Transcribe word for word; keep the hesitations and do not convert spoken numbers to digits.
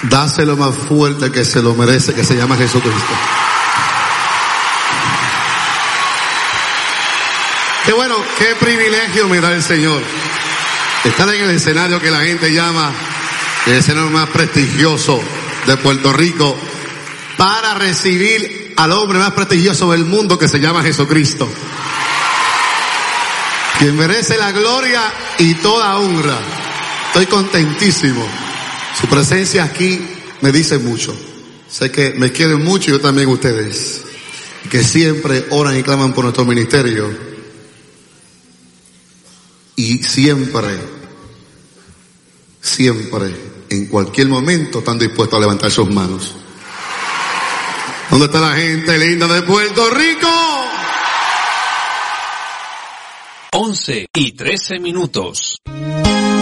Dáselo más fuerte que se lo merece, que se llama Jesucristo. Qué bueno, qué privilegio me da el Señor estar en el escenario que la gente llama el escenario más prestigioso de Puerto Rico para recibir al hombre más prestigioso del mundo, que se llama Jesucristo, quien merece la gloria y toda honra. Estoy contentísimo. Su presencia aquí me dice mucho. Sé que me quieren mucho y yo también ustedes, que siempre oran y claman por nuestro ministerio. Y siempre, siempre, en cualquier momento están dispuestos a levantar sus manos. ¿Dónde está la gente linda de Puerto Rico? once y trece minutos.